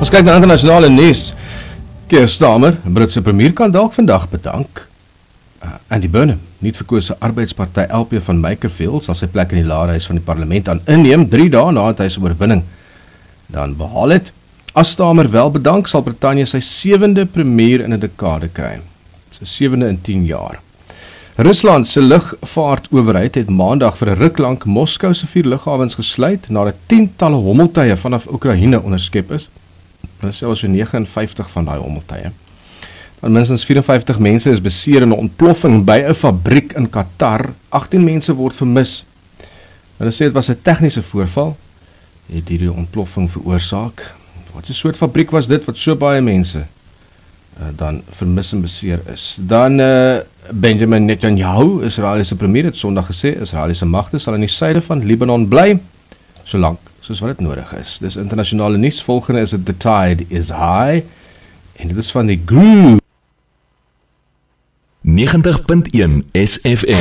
Ons kyk na internasionale nuus. Keir Starmer, Britse premier, kan dalk vandag bedank. Andy Burnham, nie verkose arbeidsparty LP van Makerfield, sal sy plek in die laerhuis van die parlement aan inneem 3 dae nadat hy sy oorwinning dan behaal het. As Starmer wel bedank, sal Brittanje sy 7de premier in 'n dekade kry. Sy 7de in 10 jaar. Rusland se lugvaartowerheid het maandag vir 'n ruk lank Moskou se 4 lughawens gesluit nadat tientalle hommeltuie vanaf Oekraïne onderskep is. Dit selfs so 59 van daai hommeltuie. Dan minstens 54 mense is beseer in 'n ontploffing by 'n fabriek in Qatar. 18 mense word vermis. Hulle sê dit was 'n tegniese voorval, het hierdie ontploffing veroorsaak. Wat 'n soort fabriek was dit wat so baie mense dan vermis en beseer is. Dan Benjamin Netanyahu, Israeliese premier, het Sondag gesê, Israeliese magte sal in die suide van Libanon bly, solank soos wat dit nodig is. Dis internasionale nuus. Volgende is The Tide is High, en dit is van die Groove 90.1 SFM.